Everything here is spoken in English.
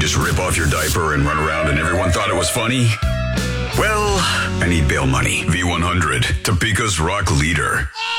just rip off your diaper and run around and everyone thought it was funny? Well, I need bail money. V100, Topeka's rock leader.